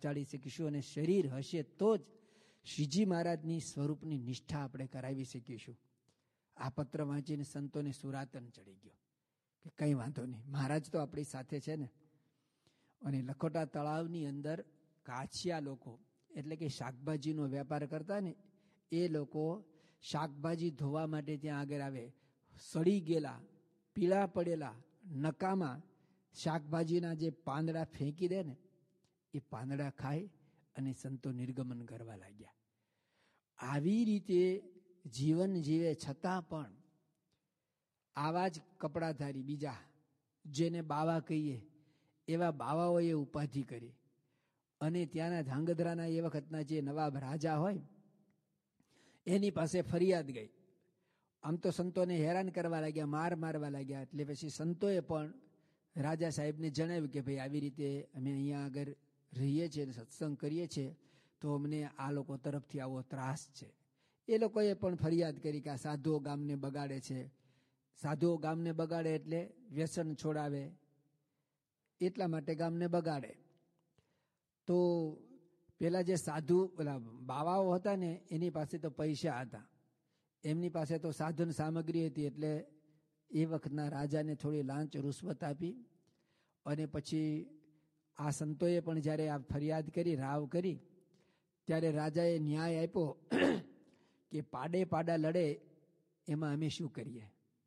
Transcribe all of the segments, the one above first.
પહોંચાડી શકીશું અને શરીર હશે તો જ શ્રીજી મહારાજની સ્વરૂપની નિષ્ઠા આપણે કરાવી શકીશું. આ પત્ર વાંચીને સંતોને સુરાતન ચડી ગયો કે કંઈ વાંધો નહીં, મહારાજ તો આપણી સાથે છે ને. અને લખોટા તળાવની અંદર કાછિયા લોકો એટલે કે શાકભાજીનો વેપાર કરતા ને એ લોકો શાકભાજી ધોવા માટે ત્યાં આગળ આવે. સડી ગયેલા, પીળા પડેલા, નકામા શાકભાજીના જે પાંદડા ફેંકી દે ને એ પાંદડા ખાય અને સંતો નિર્ગમન કરવા લાગ્યા. આવી રીતે જીવન જીવે છતાં પણ આવા જ કપડાધારી બીજા જેને બાવા કહીએ એવા બાવાઓએ ઉપાધિ કરી અને ત્યાંના ધાંગધ્રાના એ વખતના જે નવાબ રાજા હોય એની પાસે ફરિયાદ ગઈ. આમ તો સંતોને હેરાન કરવા લાગ્યા, મારવા લાગ્યા. એટલે પછી સંતોએ પણ રાજા સાહેબને જણાવ્યું કે ભાઈ આવી રીતે અમે અહીંયા આગળ રહીએ છીએ અને સત્સંગ કરીએ છીએ તો અમને આ લોકો તરફથી આવો ત્રાસ છે. એ લોકોએ પણ ફરિયાદ કરી કે આ સાધુઓ ગામને બગાડે છે. સાધુઓ ગામને બગાડે એટલે વ્યસન છોડાવે એટલા માટે ગામને બગાડે. તો પેલા જે સાધુ પેલા બાવાઓ હતા ને એની પાસે તો પૈસા હતા, એમની પાસે તો સાધન સામગ્રી હતી. એટલે એ વખતના રાજાને થોડી લાંચ રૂશ્વત આપી અને પછી આ સંતોએ પણ જ્યારે આ ફરિયાદ કરી, રાવ કરી, ત્યારે રાજાએ ન્યાય આપ્યો કે પાડે પાડા લડે એમાં અમે શું કરીએ.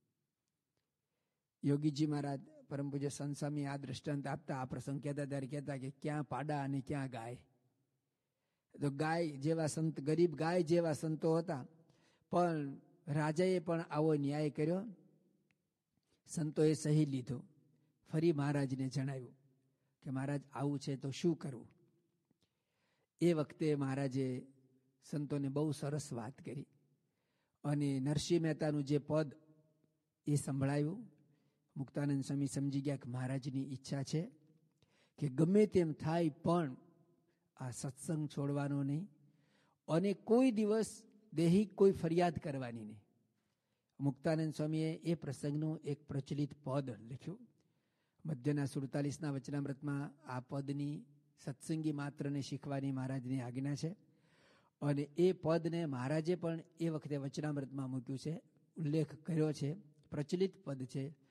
યોગીજી મહારાજ પરમ પૂજ્ય સંત સ્વામી આ દ્રષ્ટાંત આપતા આ પ્રસંગ કહેતા ત્યારે કહેતા કે ક્યાં પાડા અને ક્યાં ગાય. તો ગાય જેવા સંત, ગરીબ ગાય જેવા સંતો હતા, પણ રાજાએ પણ આવો ન્યાય કર્યો. સંતોએ સહી લીધો. ફરી મહારાજને જણાવ્યું કે મહારાજ આવું છે તો શું કરવું. એ વખતે મહારાજે સંતોને બહુ સરસ વાત કરી અને નરસિંહ મહેતાનું જે પદ એ સંભળાયું. મુક્તાનંદ સ્વામી સમજી ગયા કે મહારાજની ઈચ્છા છે કે ગમે તેમ થાય પણ આ સત્સંગ છોડવાનો નહીં અને કોઈ દિવસ દેહી કોઈ ફરિયાદ કરવાની નહીં. મુક્તાનંદ સ્વામીએ એ પ્રસંગનું એક પ્રચલિત પદ લખ્યું. મધ્યના 47ના વચનામૃતમાં આ પદની સત્સંગી માત્રને શીખવાની મહારાજની આજ્ઞા છે અને એ પદને મહારાજે પણ એ વખતે વચનામૃતમાં મૂક્યું છે, ઉલ્લેખ કર્યો છે. પ્રચલિત પદ છે.